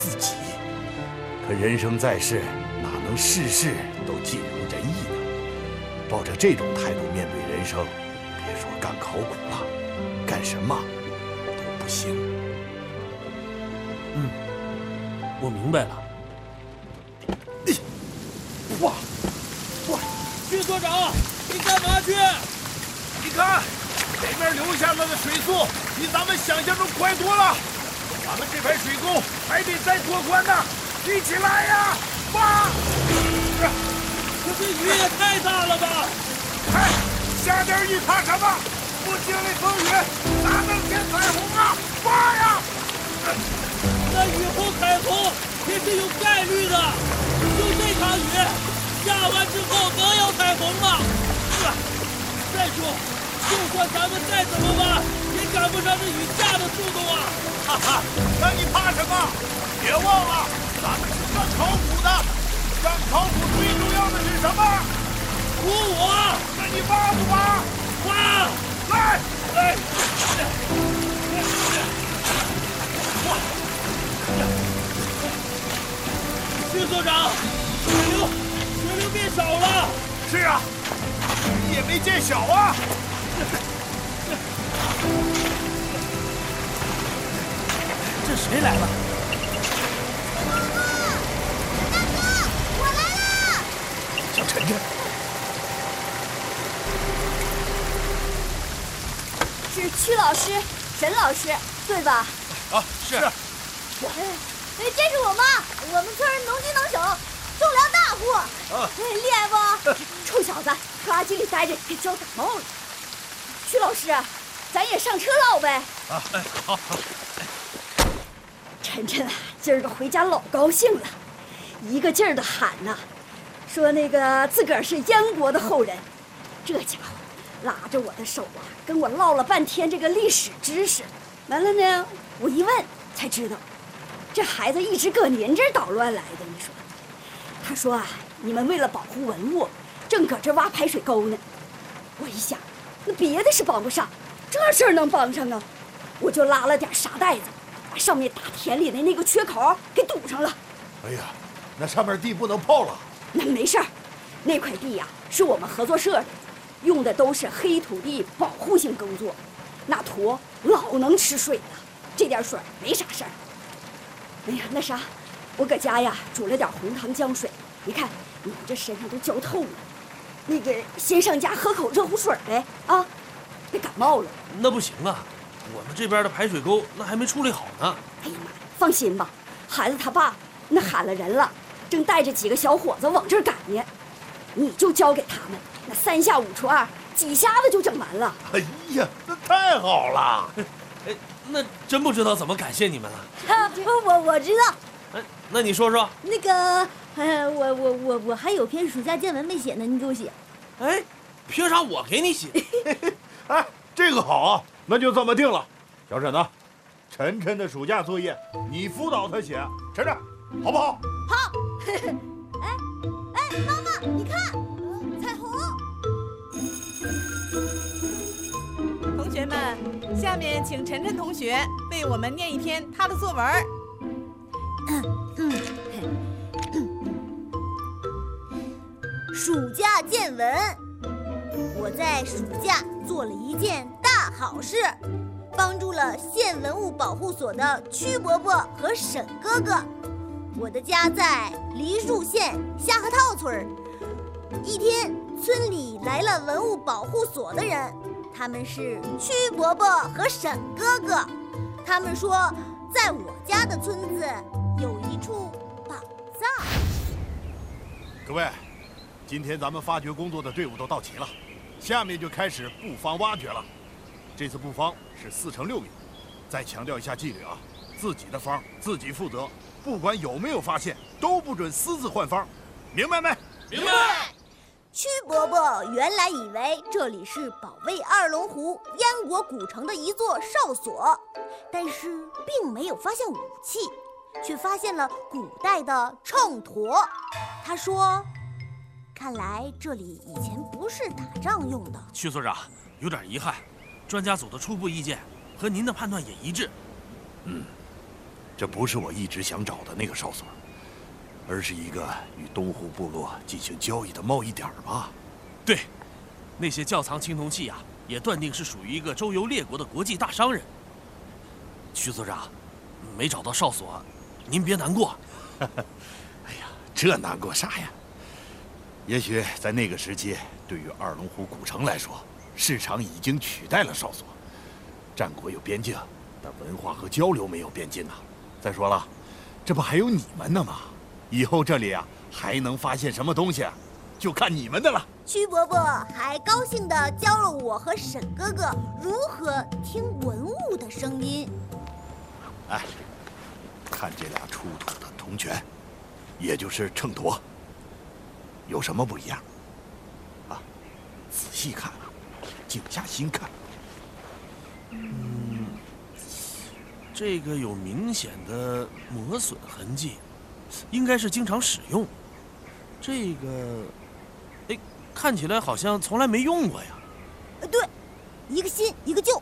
自己。可人生在世，哪能事事都尽如人意呢？抱着这种态度面对人生，别说干考古了，干什么都不行。 我明白了。 哇！ 徐所长，你干嘛去？ 你看，这边流下来的水速比咱们想象中快多了。咱们这排水沟还得再拓宽呢，一起来呀！哇！ 可这雨也太大了吧！ 哎，下点雨怕什么？不经历风雨，哪能见彩虹啊？哇呀！ 那雨后彩虹也是有概率的，就这场雨下完之后能有彩虹吗？再说，就算咱们再怎么挖，也赶不上这雨下的速度啊！ 哈哈，那你怕什么？别忘了，咱们是干考古的，干考古最重要的是什么？ 图我！ 那你挖不挖？ 挖！ 来！ 徐所长，水流变少了。 是啊，雨也没见小啊。 这谁来了？ 大哥，我来了！ 小晨晨， 是曲老师、沈老师，对吧？ 啊，是。 这是我妈，我们村能屈能手，种粮大户。厉害不？臭小子，垃圾里待着给浇感冒了。曲老师，咱也上车唠呗。 好。 晨晨啊，今儿个回家老高兴了，一个劲儿的喊呐，说那个自个儿是燕国的后人。这家伙拉着我的手啊，跟我唠了半天这个历史知识。完了呢，我一问才知道，这孩子一直搁您这儿捣乱来的。你说，他说啊，你们为了保护文物，正搁这挖排水沟呢。我一想，那别的是帮不上，这事儿能帮上啊，我就拉了点沙袋子，把上面大田里的那个缺口给堵上了。 哎呀，那上面地不能泡了。 那没事儿，那块地呀，是我们合作社的，用的都是黑土地保护性耕作，那土老能吃水了，这点水没啥事儿。哎呀，那啥，我搁家呀煮了点红糖姜水，你看你这身上都焦透了，那个先上家喝口热乎水呗啊，别感冒了。 那不行啊，我们这边的排水沟那还没处理好呢。 哎呀妈，放心吧，孩子他爸那喊了人了，正带着几个小伙子往这儿赶呢，你就交给他们，那3下5除2，几下子就整完了。 哎呀，那太好了！ 哎，那真不知道怎么感谢你们了。 我知道， 哎，那你说说。 那个，我还有篇暑假见闻没写呢，你给我写。 哎，凭啥我给你写？ 哎，这个好啊，那就这么定了。小沈呢，晨晨的暑假作业你辅导他写，晨晨，好不好？ 好。哎，妈妈，你看，彩虹。 同学们，下面请晨晨同学为我们念一篇他的作文。 暑假见闻。我在暑假做了一件大好事，帮助了县文物保护所的曲伯伯和沈哥哥。我的家在梨树县下河套村。一天，村里来了文物保护所的人，他们是曲伯伯和沈哥哥。他们说，在我家的村子有一处宝藏。 各位，今天咱们发掘工作的队伍都到齐了，下面就开始布方挖掘了。这次布方是4乘6米，再强调一下纪律啊，自己的方自己负责，不管有没有发现，都不准私自换方，明白没？ 明白。 曲伯伯原来以为这里是保卫2龙湖燕国古城的一座哨所，但是并没有发现武器，却发现了古代的秤砣。他说，看来这里以前不是打仗用的。 曲所长，有点遗憾，专家组的初步意见和您的判断也一致。 这不是我一直想找的那个哨所，而是一个与东湖部落进行交易的贸易点吧？ 对，那些窖藏青铜器呀，也断定是属于一个周游列国的国际大商人。徐所长，没找到哨所，您别难过。 哎呀，这难过啥呀？也许在那个时期，对于二龙湖古城来说，市场已经取代了哨所。战国有边境，但文化和交流没有边境呐。再说了，这不还有你们呢吗？以后这里啊还能发现什么东西，就看你们的了。 曲伯伯还高兴地教了我和沈哥哥如何听文物的声音。 哎，看这俩出土的铜泉，也就是秤砣，有什么不一样？啊，仔细看，静下心看。 这个有明显的磨损痕迹，应该是经常使用。这个，哎，看起来好像从来没用过呀。 对，一个新一个旧。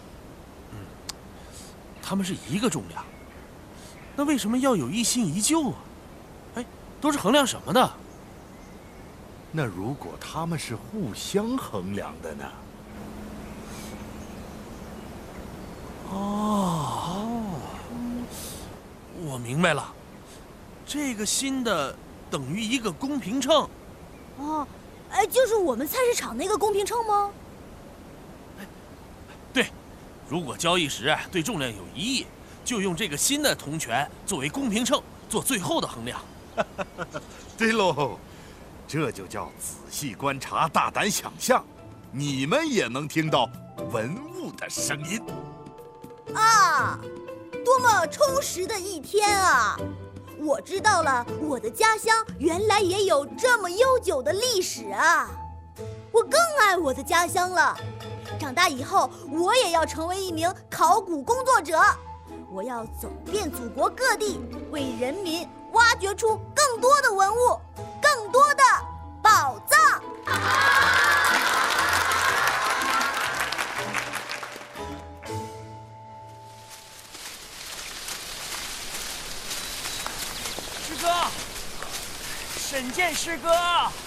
它们是一个重量，那为什么要有一新一旧啊？哎，都是衡量什么的？ 那如果他们是互相衡量的呢？ 我明白了，这个新的等于一个公平秤。 哦，哎，就是我们菜市场那个公平秤吗？ 对，如果交易时对重量有疑义，就用这个新的铜泉作为公平秤，做最后的衡量。 对喽，这就叫仔细观察，大胆想象，你们也能听到文物的声音。 啊，多么充实的一天啊！我知道了，我的家乡原来也有这么悠久的历史啊！我更爱我的家乡了。长大以后，我也要成为一名考古工作者。我要走遍祖国各地，为人民挖掘出更多的文物，更多的宝藏。 师哥，沈健师哥，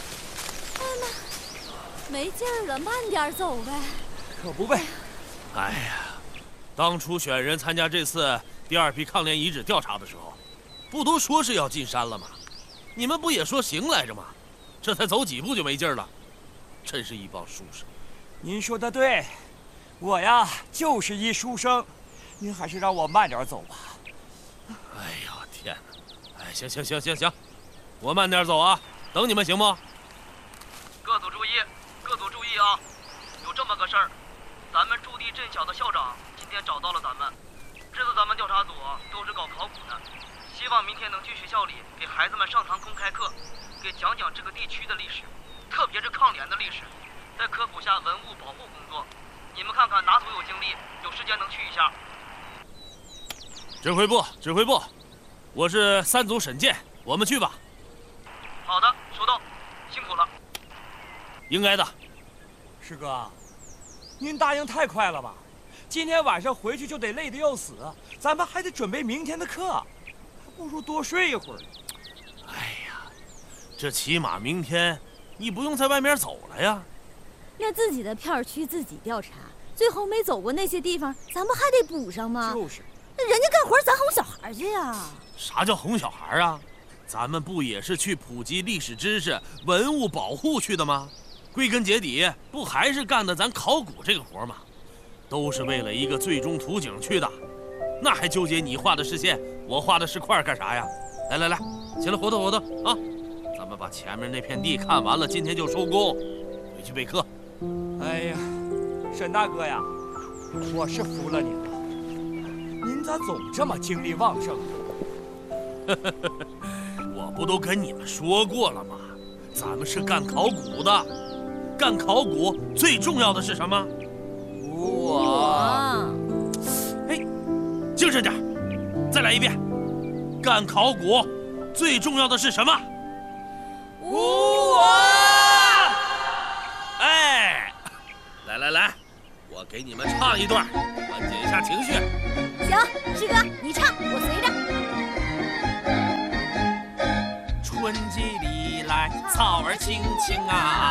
没劲儿了，慢点走呗。 可不呗。 哎呀，当初选人参加这次第二批抗联遗址调查的时候，不都说是要进山了吗？你们不也说行来着吗？这才走几步就没劲儿了，真是一帮书生。 您说的对，我呀就是一书生，您还是让我慢点走吧。 哎呦天哪！哎，行，我慢点走啊，等你们行不？ 各组注意，各组注意啊！有这么个事儿，咱们驻地镇小的校长今天找到了咱们。这次咱们调查组都是搞考古的，希望明天能去学校里给孩子们上堂公开课，给讲讲这个地区的历史，特别是抗联的历史，在科普下文物保护工作。你们看看哪组有精力，有时间能去一下。 指挥部，我是3组沈健，我们去吧。 好的，收到，辛苦了。 应该的。 师哥，您答应太快了吧？今天晚上回去就得累得要死，咱们还得准备明天的课，还不如多睡一会儿。 哎呀，这起码明天你不用在外面走了呀。 那自己的片区自己调查，最后没走过那些地方，咱们还得补上吗？ 就是， 那人家干活咱哄小孩去呀。 啥叫哄小孩啊？咱们不也是去普及历史知识、文物保护去的吗？归根结底，不还是干的咱考古这个活吗？都是为了一个最终图景去的，那还纠结你画的是线，我画的是块干啥呀？来，起来活动啊！咱们把前面那片地看完了，今天就收工，回去备课。 哎呀，沈大哥呀，我是服了您了，您咋总这么精力旺盛？ 我不都跟你们说过了吗？咱们是干考古的，干考古最重要的是什么？哎，精神点，再来一遍。干考古最重要的是什么？ 我。 哎，来，我给你们唱一段，缓解一下情绪。 行，师哥你唱，我随着。 季里来，草儿青青啊。